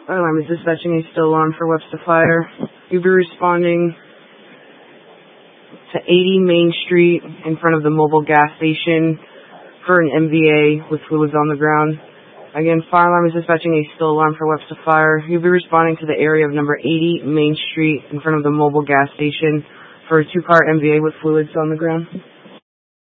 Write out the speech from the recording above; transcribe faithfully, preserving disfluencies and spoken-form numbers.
Fire alarm is dispatching a still alarm for Webster Fire. You'll be responding to eighty Main Street in front of the mobile gas station for an M V A with fluids on the ground. Again, fire alarm is dispatching a still alarm for Webster Fire. You'll be responding to the area of number eighty Main Street in front of the mobile gas station for a two-car M V A with fluids on the ground.